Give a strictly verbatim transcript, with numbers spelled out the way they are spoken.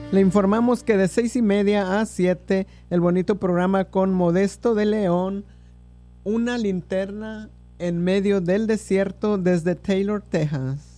Le informamos que de seis y media a siete, el bonito programa con Modesto de León, una linterna en medio del desierto desde Taylor, Texas.